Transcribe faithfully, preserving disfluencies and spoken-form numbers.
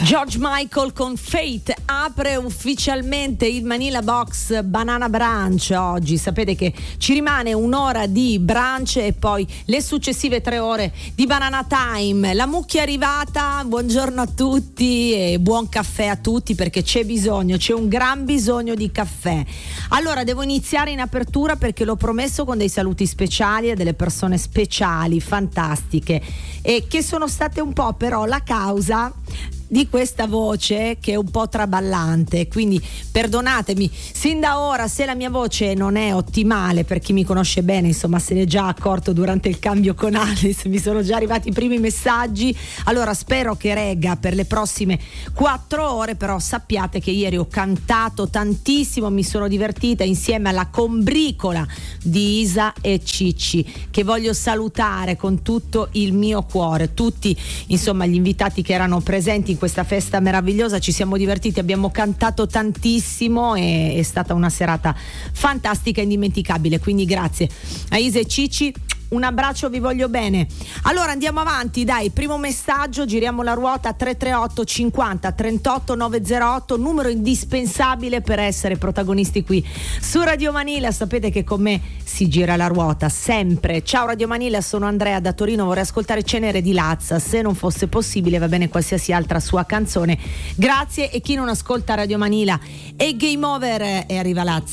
George Michael con Fate apre ufficialmente il Manila Box Banana Brunch oggi. Sapete che ci rimane un'ora di brunch e poi le successive tre ore di Banana Time. La mucchia è arrivata, buongiorno a tutti e buon caffè a tutti, perché c'è bisogno, c'è un gran bisogno di caffè. Allora devo iniziare in apertura, perché l'ho promesso, con dei saluti speciali a delle persone speciali, fantastiche, e che sono state un po' però la causa di questa voce che è un po' traballante, quindi perdonatemi sin da ora se la mia voce non è ottimale. Per chi mi conosce bene, insomma, se ne è già accorto durante il cambio con Alice, mi sono già arrivati i primi messaggi. Allora spero che regga per le prossime quattro ore, però sappiate che ieri ho cantato tantissimo, mi sono divertita insieme alla combricola di Isa e Cicci, che voglio salutare con tutto il mio cuore. Tutti, insomma, gli invitati che erano presenti in questa festa meravigliosa, ci siamo divertiti, abbiamo cantato tantissimo e è stata una serata fantastica e indimenticabile, quindi grazie a Isa e Cicci, un abbraccio, vi voglio bene. Allora andiamo avanti, dai, primo messaggio, giriamo la ruota. Tre tre otto cinquanta trentotto novecentotto, numero indispensabile per essere protagonisti qui su Radio Manila. Sapete che con me si gira la ruota sempre. Ciao Radio Manila, sono Andrea da Torino, vorrei ascoltare Cenere di Lazza, se non fosse possibile va bene qualsiasi altra sua canzone, grazie. E chi non ascolta Radio Manila è game over, e arriva Lazza.